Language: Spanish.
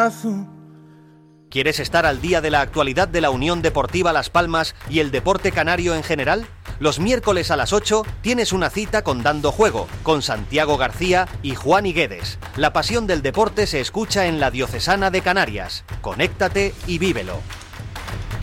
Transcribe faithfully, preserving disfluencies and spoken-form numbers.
abrazo. ¿Quieres estar al día de la actualidad de la Unión Deportiva Las Palmas y el deporte canario en general? Los miércoles a las ocho tienes una cita con Dando Juego, con Santiago García y Juan Higuedes. La pasión del deporte se escucha en la Diocesana de Canarias. Conéctate y vívelo.